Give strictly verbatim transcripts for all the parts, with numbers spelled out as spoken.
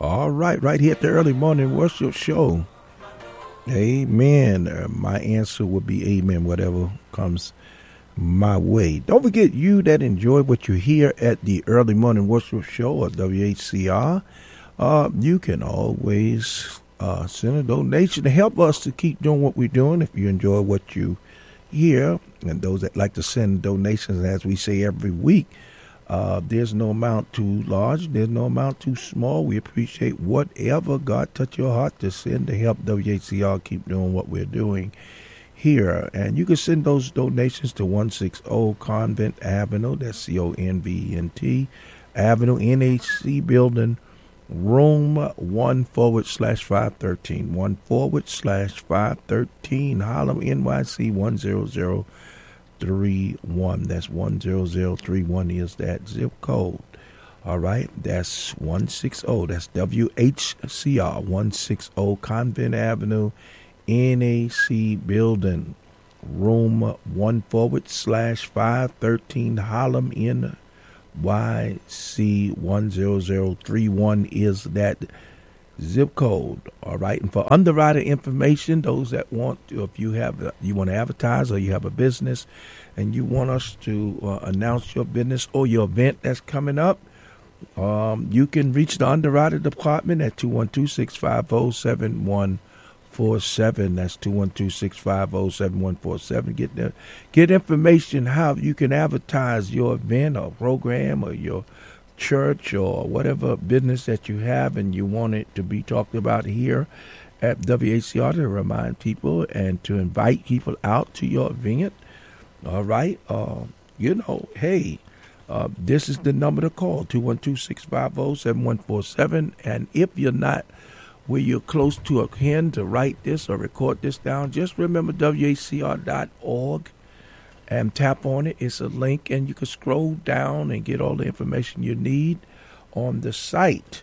All right, right here at the Early Morning Worship Show. Amen. Uh, my answer would be amen, whatever comes my way. Don't forget, you that enjoy what you hear at the Early Morning Worship Show at W H C R, uh, you can always uh, send a donation to help us to keep doing what we're doing. If you enjoy what you hear, and those that like to send donations, as we say every week, Uh, there's no amount too large. There's no amount too small. We appreciate whatever God touch your heart to send to help W H C R keep doing what we're doing here. And you can send those donations to one sixty Convent Avenue. That's C O N V E N T Avenue, N H C Building, room one forward slash five thirteen. One forward slash five thirteen. Harlem, N Y C one zero zero three one. That's one zero zero three one is that zip code. All right, that's one sixty. That's W H C R one sixty Convent Avenue, N A C Building, room one forward slash five thirteen, Harlem, N Y C one zero zero three one is that zip code. All right, and for underwriter information, those that want to, if you have you want to advertise or you have a business and you want us to uh, announce your business or your event that's coming up, um, you can reach the underwriter department at two one two, six five zero, seven one four seven. That's two one two, six five zero, seven one four seven. Get the, get information how you can advertise your event or program or your church or whatever business that you have and you want it to be talked about here at W H C R, to remind people and to invite people out to your event. All right. Uh, you know, hey, uh, this is the number to call, two one two, six five zero, seven one four seven. And if you're not where you're close to a pen to write this or record this down, just remember W H C R dot org. And tap on it. It's a link, and you can scroll down and get all the information you need on the site.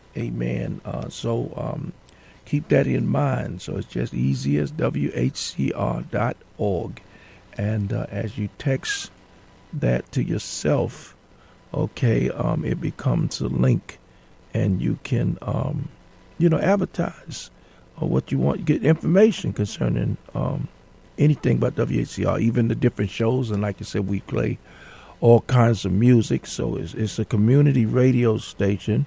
Amen. Uh, so um, keep that in mind. So it's just easy as W H C R dot org. And uh, as you text that to yourself, okay, um, it becomes a link, and you can, um, you know, advertise or what you want. Get information concerning um anything about W H C R, even the different shows. And like I said, we play all kinds of music. So it's, it's a community radio station,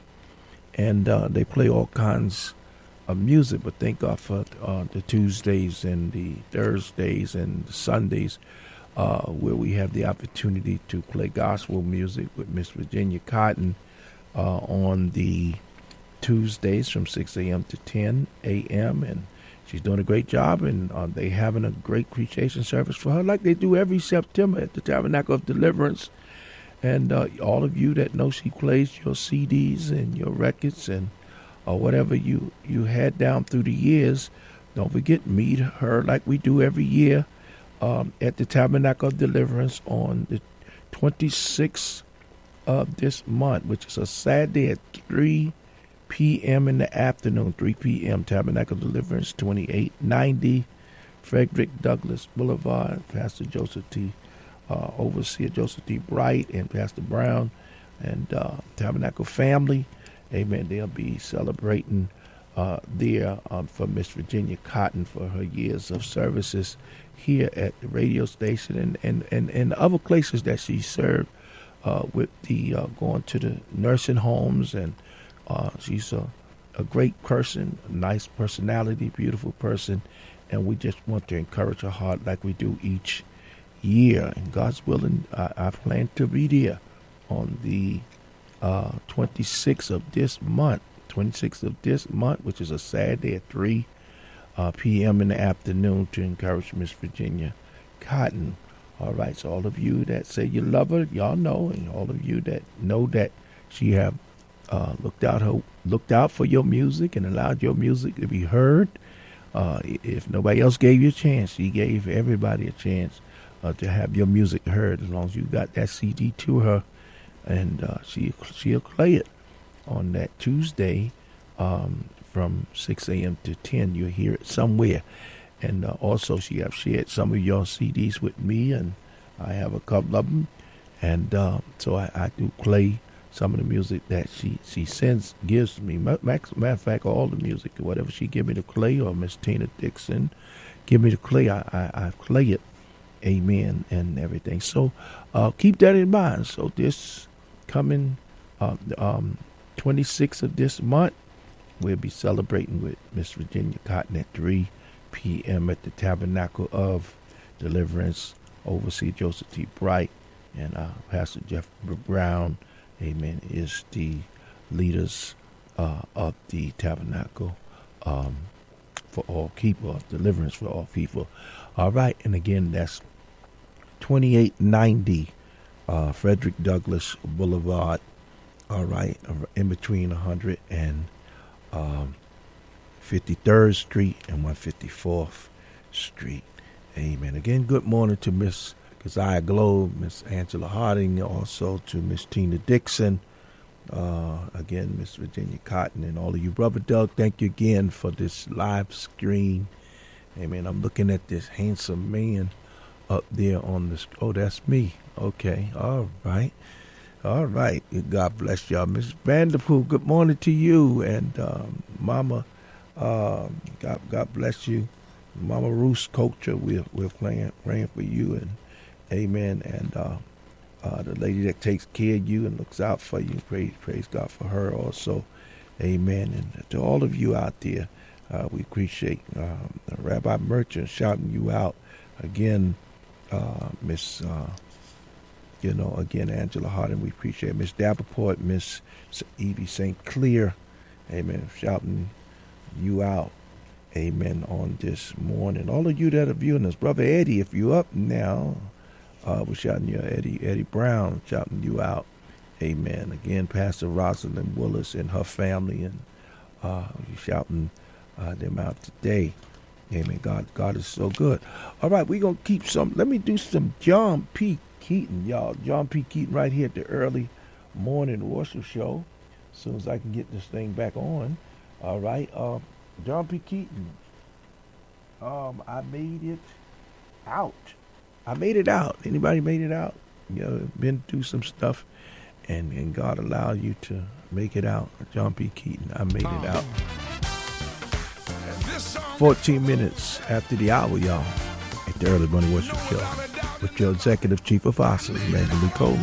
and uh, they play all kinds of music. But thank God for uh, the Tuesdays and the Thursdays and the Sundays uh, where we have the opportunity to play gospel music with Miss Virginia Cotton uh, on the Tuesdays from six a.m. to ten a.m. And she's doing a great job, and uh, they having a great appreciation service for her like they do every September at the Tabernacle of Deliverance. And uh, all of you that know she plays your C Ds and your records and or whatever you, you had down through the years, don't forget, meet her like we do every year um, at the Tabernacle of Deliverance on the twenty-sixth of this month, which is a Saturday at three p.m. in the afternoon, three p.m. Tabernacle Deliverance, twenty-eight ninety Frederick Douglass Boulevard. Pastor Joseph T. Uh, Overseer Joseph T. Bright and Pastor Brown and uh, Tabernacle family. Amen. They'll be celebrating uh, there um, for Miss Virginia Cotton for her years of services here at the radio station and, and, and, and other places that she served uh, with the uh, going to the nursing homes. And Uh, she's a, a great person, a nice personality, beautiful person, and we just want to encourage her heart like we do each year. And God's willing, I, I plan to be there on the uh, twenty-sixth of this month, twenty-sixth of this month, which is a Saturday at three uh, p.m. in the afternoon to encourage Miss Virginia Cotton. All right, so all of you that say you love her, y'all know, and all of you that know that she have Uh, looked out her, looked out for your music and allowed your music to be heard. Uh, if nobody else gave you a chance, she gave everybody a chance uh, to have your music heard. As long as you got that C D to her, and uh, she she'll play it on that Tuesday um, from six a.m. to ten. You'll hear it somewhere, and uh, also she have shared some of your C Ds with me, and I have a couple of them, and uh, so I, I do play some of the music that she, she sends, gives me. Matter of fact, all the music, whatever she give me to play, or Miss Tina Dixon give me to play, I, I, I play it. Amen, and everything. So uh, keep that in mind. So this coming uh, um, twenty-sixth of this month, we'll be celebrating with Miss Virginia Cotton at three p.m. at the Tabernacle of Deliverance. Overseer Joseph T. Bright and uh, Pastor Jeff Brown, amen, is the leaders uh, of the Tabernacle um, for all people, deliverance for all people. All right, and again, that's twenty-eight ninety uh, Frederick Douglass Boulevard. All right, in between one hundred and um, fifty-third Street and one hundred fifty-fourth Street. Amen. Again, good morning to Miss Keziah Globe, Miss Angela Harding, also to Miss Tina Dixon. Uh, again, Miss Virginia Cotton, and all of you. Brother Doug, thank you again for this live screen. Amen. I'm looking at this handsome man up there on the. Oh, that's me. Okay. All right. All right. God bless y'all. Miss Vanderpool, good morning to you. And um, Mama, uh, God, God bless you. Mama Ruth's culture, we're, we're praying, praying for you. And amen. And uh, uh, the lady that takes care of you and looks out for you, praise, praise God for her also. Amen. And to all of you out there, Uh, we appreciate um, Rabbi Merchant shouting you out again, uh, Miss, uh, you know, again, Angela Harding. We appreciate Miss Davenport, Miss Evie Saint Clair, amen, shouting you out, amen, on this morning. All of you that are viewing us, Brother Eddie, if you're up now, uh, we're shouting you, Eddie, Eddie Brown, shouting you out, amen. Again, Pastor Rosalind Willis and her family, and uh, you shouting Uh, them out today. Amen. God God is so good. All right, we're going to keep some. Let me do some John P. Keaton, y'all. John P. Keaton right here at the early morning worship show. As soon as I can get this thing back on. All right. Uh, John P. Keaton. Um, I made it out. I made it out. Anybody made it out? You know, been through some stuff, and, and God allowed you to make it out. John P. Keaton, I made it out. fourteen minutes after the hour, y'all, at the early morning worship show with your executive chief of officers, Evangelist Coleman.